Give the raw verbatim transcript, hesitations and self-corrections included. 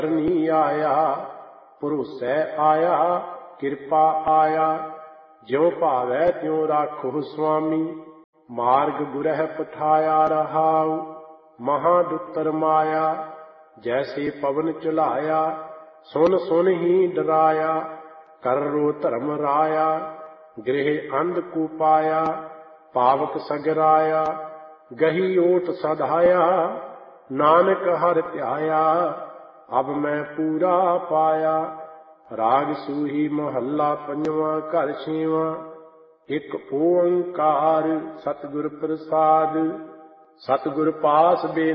ਕਰਨੀ ਆਇਆ, ਭਰੋਸੈ ਆਇਆ, ਕਿਰਪਾ ਆਇਆ। ਜਿਉ ਭਾਵੈ ਤਿਉ ਰਾਖੋ ਸੁਆਮੀ, ਮਾਰਗ ਗੁਰਹਿ ਪਠਾਇਆ ਰਹਾਉ। ਮਹਾ ਦੁੱਤਰ ਮਾਇਆ, ਜੈਸੇ ਪਵਨ ਝੁਲਾਇਆ, ਸੁਨ ਸੁਨ ਹੀ ਡਰਾਇਆ। ਕਰੋ ਧਰਮ ਰਾਇਆ, ਗ੍ਰਹਿ ਅੰਧ ਕੋ ਪਾਇਆ। ਪਾਵਕ ਸਗਰਾਇਆ, ਗਹੀ ਓਟ ਸਧਾਇਆ। ਨਾਨਕ ਹਰਿ ਧਿਆਇਆ, ਅਬ ਮੈਂ ਪੂਰਾ ਪਾਇਆ। ਰਾਗ ਸੂਹੀ ਮਹੱਲਾ ਪੰਜਵਾਂ, ਘਰ ਛੇਵਾਂ। ਇੱਕ ਓੰਕਾਰ ਸਤਿਗੁਰ ਪ੍ਰਸਾਦਿ, ਸਤਿਗੁਰ ਪਾਸ ਬੇ